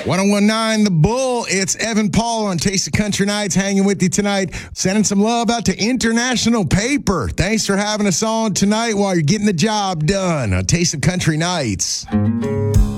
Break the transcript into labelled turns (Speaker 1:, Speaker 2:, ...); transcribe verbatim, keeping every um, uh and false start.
Speaker 1: ten19 The Bull. It's Evan Paul on Taste of Country Nights hanging with you tonight. Sending some love out to International Paper. Thanks for having us on tonight while you're getting the job done on Taste of Country Nights.